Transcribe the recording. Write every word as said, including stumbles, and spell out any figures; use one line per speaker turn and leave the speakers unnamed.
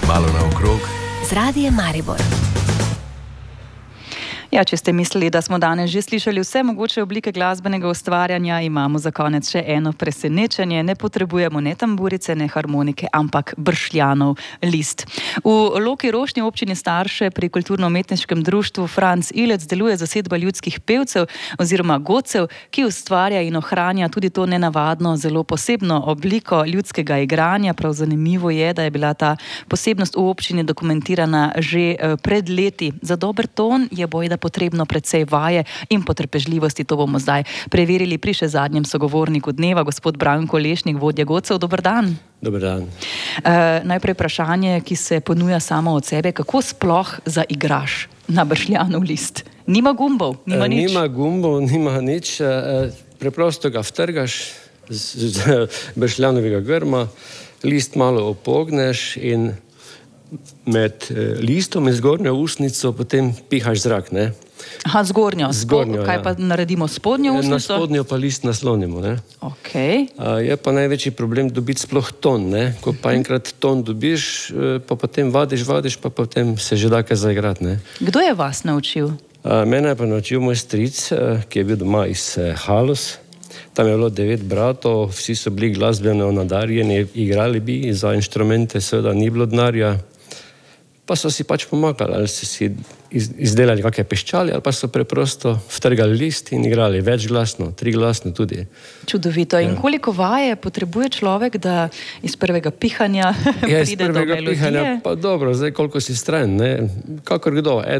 Malo naokrog
z Radiem Maribor. Ja, če ste mislili, da smo danes že slišali vse mogoče oblike glasbenega ustvarjanja, imamo za konec še eno presenečenje. Ne potrebujemo ne tamburice, ne harmonike, ampak bršljanov list. V Loki Rošnji občini Starše pri kulturno-umetniškem društvu Franc Ilec deluje zasedba ljudskih pevcev oziroma godcev, ki ustvarja in ohranja tudi to nenavadno, zelo posebno obliko ljudskega igranja. Prav zanimivo je, da je bila ta posebnost v občini dokumentirana že pred leti. Za dober ton je bojda potrebno precej vaje in potrpežljivosti. To bomo zdaj preverili pri še zadnjem sogovorniku dneva, gospod Branko Lešnik, vodja godcev. Dober dan.
Dober dan.
Uh, najprej vprašanje, ki se ponuja samo od sebe. Kako sploh zaigraš na bršljanov list? Nima gumbov, nima nič.
Nima gumbov, nima nič. Preprosto ga vtrgaš z, z bršljanovega grma, list malo opogneš in med listom in zgornjo usnico potem pihaš zrak, ne?
Aha, zgornjo.
Zgornjo,
Kaj
ja.
pa naredimo spodnjo usnico?
Na spodnjo pa list naslonimo, ne?
Okay.
Je pa največji problem dobiti sploh ton, ne? Ko pa enkrat ton dobiš, pa potem vadiš, vadiš, pa potem se že da kaj zaigrati, ne?
Kdo je vas naučil?
Mene je pa naučil moj stric, ki je bil doma iz Halus. Tam je bilo devet bratov, vsi so bili glasbeno nadarjeni, igrali bi, za inštrumente seveda ni bilo denarja. Pa so si pač pomagali, ali so si izdelali kakšne peščali, ali pa so preprosto vtrgali list in igrali večglasno, triglasno tudi.
Čudovito. In ja. Koliko vaje potrebuje človek, da iz prvega pihanja ja, pride do melodije?
Ja, iz prvega pihanja, pa dobro, zdaj koliko si stran, ne? Kakor kdo.